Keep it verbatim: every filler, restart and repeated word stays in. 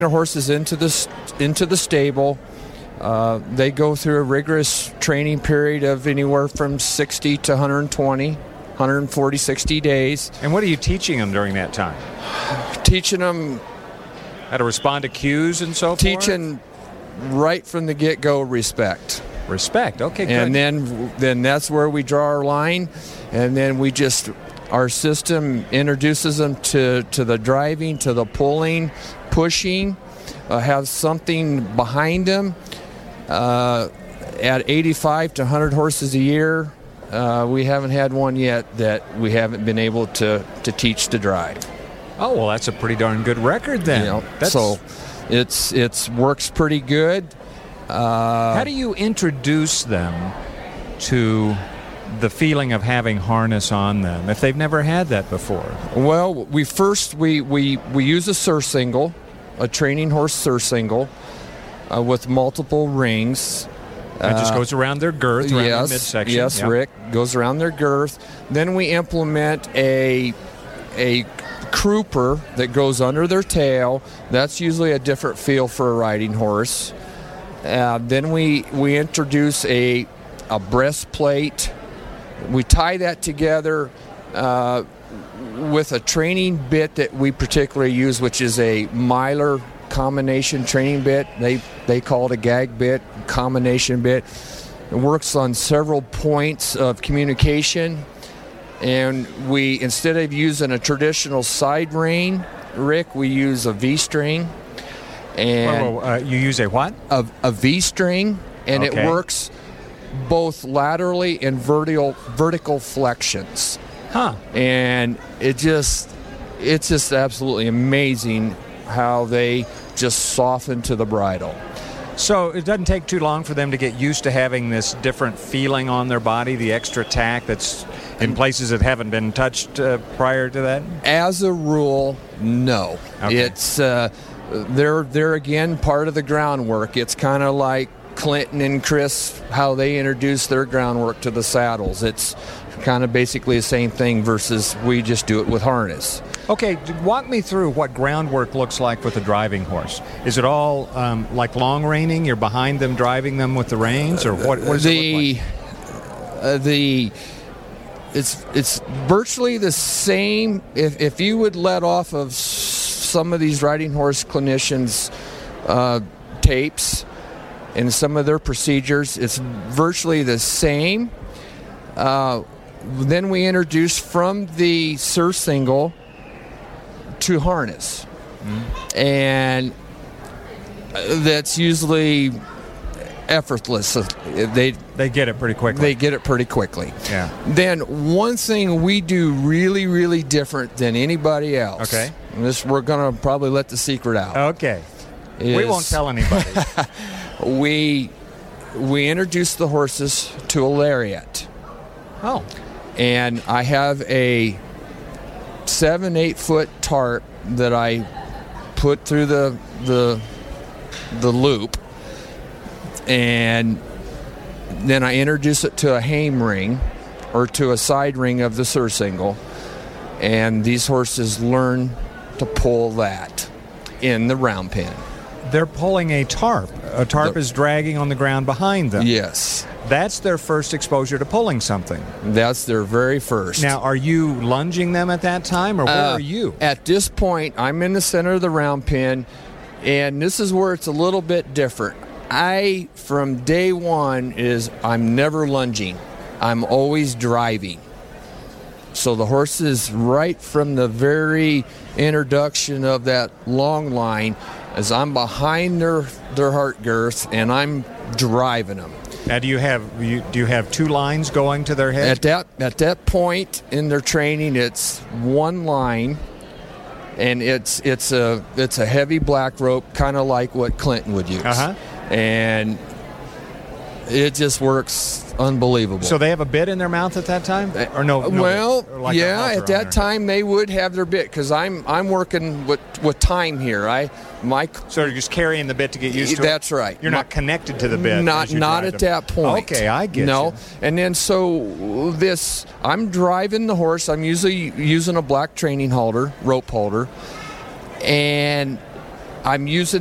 Our horses into the into the stable. Uh, they go through a rigorous training period of anywhere from sixty to one hundred twenty, one hundred forty, sixty days. And what are you teaching them during that time? Teaching them how to respond to cues and so forth? Teaching right from the get-go respect. Respect, okay, good. And then, then that's where we draw our line, and then we just, our system introduces them to, to the driving, to the pulling, pushing, uh, have something behind them. Uh, at eighty-five to one hundred horses a year, uh, we haven't had one yet that we haven't been able to, to teach to drive. Oh, well, that's a pretty darn good record then. You know, that's... So it's it's works pretty good. Uh, How do you introduce them to the feeling of having harness on them if they've never had that before? Well, we first we we, we use a surcingle, a training horse surcingle, uh, with multiple rings. It just goes around their girth, around yes, their midsection. Yes, yep. Rick, goes around their girth. Then we implement a a crooper that goes under their tail. That's usually a different feel for a riding horse. Uh, then we we introduce a a breastplate. We tie that together uh, with a training bit that we particularly use, which is a Myler combination training bit. They they call it a gag bit, combination bit. It works on several points of communication. And we, instead of using a traditional side rein, Rick, we use a V-string. And whoa, whoa, uh, you use a what? A, a V-string, and okay. It works both laterally and vertical vertical flexions. Huh. And it just, it's just absolutely amazing how they just soften to the bridle. So it doesn't take too long for them to get used to having this different feeling on their body, the extra tack that's in places that haven't been touched uh, prior to that? As a rule, no. Okay. It's uh, they're they're again part of the groundwork. It's kind of like Clinton and Chris, how they introduce their groundwork to the saddles. It's kind of basically the same thing versus we just do it with harness. Okay, walk me through what groundwork looks like with a driving horse. Is it all um, like long reining? You're behind them driving them with the reins, or what, what does the, it look like? Uh, the it's it's virtually the same. If if you would let off of some of these riding horse clinicians' uh, tapes and some of their procedures, it's virtually the same. Uh, then we introduce from the surcingle to harness, mm-hmm. and that's usually effortless. They they get it pretty quickly. They get it pretty quickly. Yeah. Then one thing we do really, really different than anybody else. Okay. And this we're gonna probably let the secret out. Okay. We won't tell anybody. we we introduce the horses to a lariat. Oh. And I have a seven, eight foot tarp that I put through the the the loop, and then I introduce it to a hame ring or to a side ring of the surcingle, and these horses learn to pull that in the round pen. They're pulling a tarp. A tarp the, is dragging on the ground behind them. Yes. That's their first exposure to pulling something. That's their very first. Now, are you lunging them at that time, or where uh, are you? At this point, I'm in the center of the round pen, and this is where it's a little bit different. I, from day one, is I'm never lunging. I'm always driving. So the horses, right from the very introduction of that long line, as I'm behind their their heart girth and I'm driving them. Now, do you have you, do you have two lines going to their head? At that at that point in their training, it's one line, and it's it's a it's a heavy black rope, kind of like what Clinton would use. Uh-huh. And it just works unbelievable. So they have a bit in their mouth at that time, or no? no well, like yeah, at that time they would have their bit because I'm I'm working with, with time here. I my so you're just carrying the bit to get used to. That's it? right. You're my, not connected to the bit. Not not at them. that point. Okay, I get no. you. And then so this, I'm driving the horse. I'm usually using a black training halter, rope halter, and I'm using